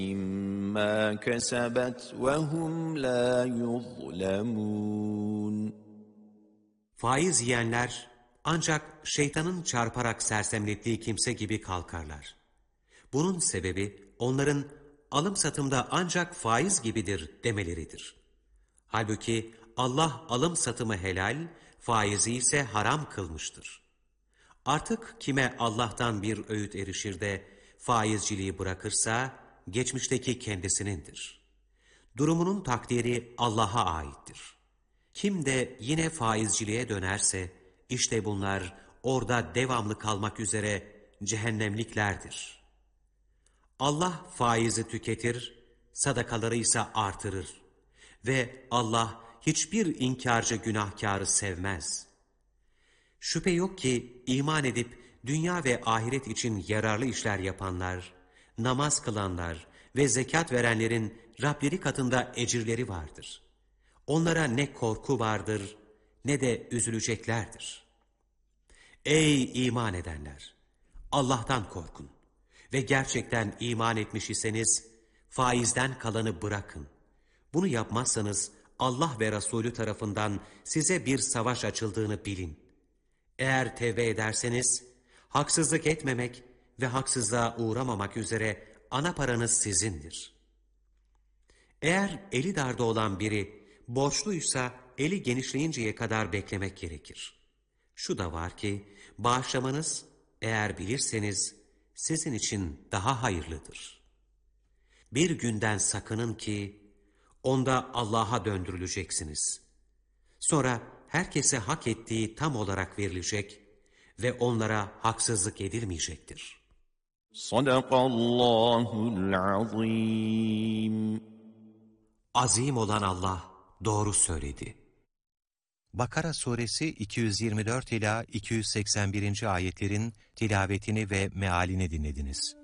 مَا كَسَبَتْ وَهُمْ لَا يُظْلَمُونَ. Faiz yiyenler ancak şeytanın çarparak sersemlettiği kimse gibi kalkarlar. Bunun sebebi onların alım satımda ancak faiz gibidir demeleridir. Halbuki Allah alım satımı helal, faizi ise haram kılmıştır. Artık kime Allah'tan bir öğüt erişir de faizciliği bırakırsa geçmişteki kendisinindir. Durumunun takdiri Allah'a aittir. Kim de yine faizciliğe dönerse işte bunlar orada devamlı kalmak üzere cehennemliklerdir. Allah faizi tüketir, sadakaları ise artırır ve Allah hiçbir inkarcı günahkarı sevmez. Şüphe yok ki iman edip dünya ve ahiret için yararlı işler yapanlar, namaz kılanlar ve zekat verenlerin Rableri katında ecirleri vardır. Onlara ne korku vardır ne de üzüleceklerdir. Ey iman edenler! Allah'tan korkun ve gerçekten iman etmiş iseniz faizden kalanı bırakın. Bunu yapmazsanız Allah ve Resulü tarafından size bir savaş açıldığını bilin. Eğer tevbe ederseniz haksızlık etmemek ve haksızlığa uğramamak üzere ana paranız sizindir. Eğer eli darda olan biri borçluysa eli genişleyinceye kadar beklemek gerekir. Şu da var ki bağışlamanız eğer bilirseniz sizin için daha hayırlıdır. Bir günden sakının ki onda Allah'a döndürüleceksiniz. Sonra herkese hak ettiği tam olarak verilecek ve onlara haksızlık edilmeyecektir. Sadakallahul azim. Azim olan Allah doğru söyledi. Bakara suresi 224 ila 281. ayetlerin tilavetini ve mealini dinlediniz.